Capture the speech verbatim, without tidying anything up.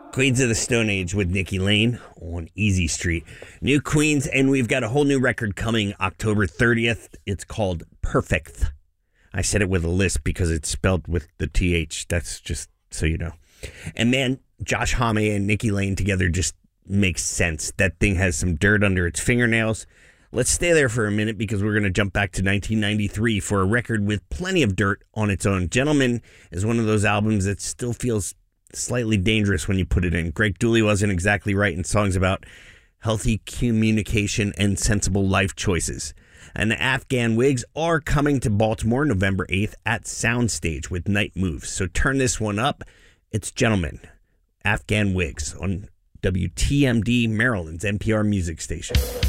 Queens of the Stone Age with Nikki Lane on Easy Street. New Queens, and we've got a whole new record coming October thirtieth. It's called Perfect. I said it with a lisp because it's spelled with the T H. That's just so you know. And man, Josh Homme and Nikki Lane together just makes sense. That thing has some dirt under its fingernails. Let's stay there for a minute because we're going to jump back to nineteen ninety-three for a record with plenty of dirt on its own. Gentlemen is one of those albums that still feels slightly dangerous when you put it in. Greg Dulli wasn't exactly writing songs about healthy communication and sensible life choices. And the Afghan Wigs are coming to Baltimore November eighth at Soundstage with Night Moves. So turn this one up. It's Gentlemen, Afghan Wigs on W T M D, Maryland's N P R music station.